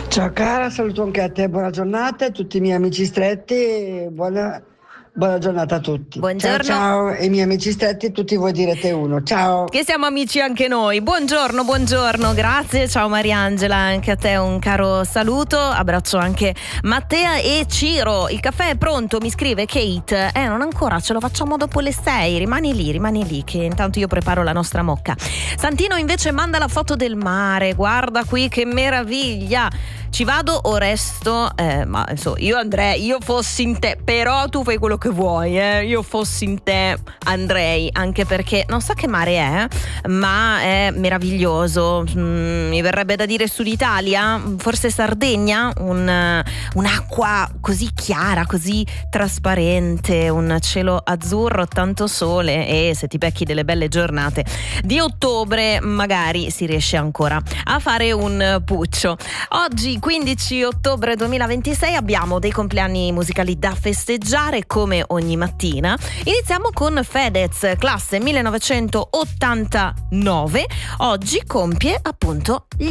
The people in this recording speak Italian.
Ciao cara, saluto anche a te, buona giornata a tutti i miei amici stretti, e buona giornata a tutti. Ciao Buongiorno. ciao, e i miei amici stretti, tutti voi direte uno. Ciao. Che siamo amici anche noi. Buongiorno, grazie. Ciao Mariangela, anche a te un caro saluto. Abbraccio anche Mattea e Ciro. Il caffè è pronto, mi scrive Kate. Non ancora, ce lo facciamo dopo le 6. Rimani lì, che intanto io preparo la nostra mocca. Santino invece manda la foto del mare. Guarda qui che meraviglia. Ci vado o resto? Ma insomma, io andrei, io fossi in te, però tu fai quello che vuoi, io fossi in te andrei, anche perché non so che mare è, ma è meraviglioso. Mi verrebbe da dire Sud Italia, forse Sardegna, un'acqua così chiara, così trasparente, un cielo azzurro, tanto sole, e se ti becchi delle belle giornate di ottobre magari si riesce ancora a fare un puccio. Oggi 15 ottobre 2026 abbiamo dei compleanni musicali da festeggiare come ogni mattina. Iniziamo con Fedez, classe 1989. Oggi compie appunto